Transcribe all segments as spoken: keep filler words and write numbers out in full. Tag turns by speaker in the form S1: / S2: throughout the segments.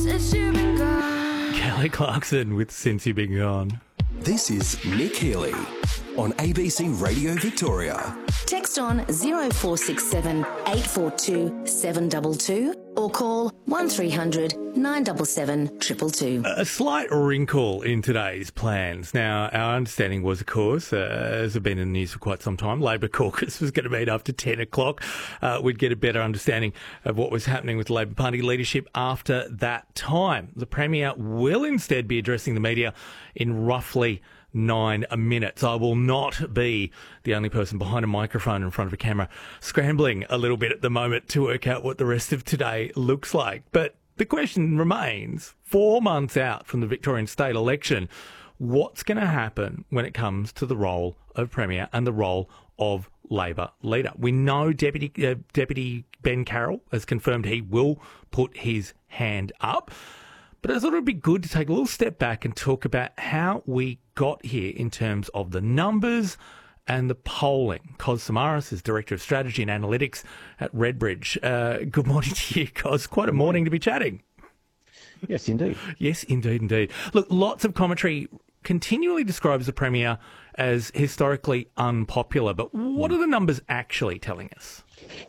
S1: since you've been gone.
S2: Kelly Clarkson with Since You've Been Gone.
S3: This is Nick Healy on A B C Radio Victoria.
S4: Text on zero four six seven eight four two seven two two or call one three hundred nine seven seven two two two.
S2: A slight wrinkle in today's plans. Now, our understanding was, of course, uh, as has been in the news for quite some time, Labor caucus was going to meet after ten o'clock. Uh, we'd get a better understanding of what was happening with Labor Party leadership after that time. The Premier will instead be addressing the media in roughly nine minutes. I will not be the only person behind a microphone in front of a camera scrambling a little bit at the moment to work out what the rest of today looks like. But the question remains, four months out from the Victorian state election, what's going to happen when it comes to the role of Premier and the role of Labor leader? We know Deputy uh, Deputy Ben Carroll has confirmed he will put his hand up. But I thought it would be good to take a little step back and talk about how we got here in terms of the numbers and the polling. Cos Samaras is Director of Strategy and Analytics at Redbridge. Uh, good morning to you, Cos. Quite a morning to be chatting.
S5: Yes, indeed.
S2: Yes, indeed, indeed. Look, lots of commentary continually describes the Premier as historically unpopular, but what are the numbers actually telling us?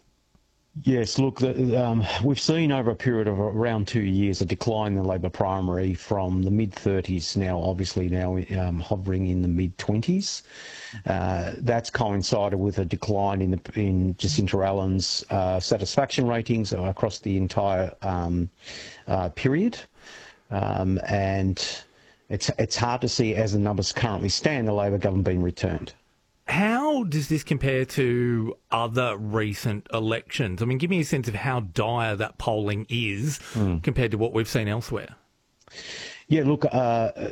S5: Yes, look, the, um, we've seen over a period of around two years a decline in the Labor primary from the mid-thirties now, obviously now um, hovering in the mid-twenties. Uh, that's coincided with a decline in, the, in Jacinta Allen's uh, satisfaction ratings across the entire um, uh, period. Um, and it's, it's hard to see, as the numbers currently stand, the Labor government being returned.
S2: How does this compare to other recent elections? I mean, give me a sense of how dire that polling is mm. compared to what we've seen elsewhere.
S5: Yeah, look, uh,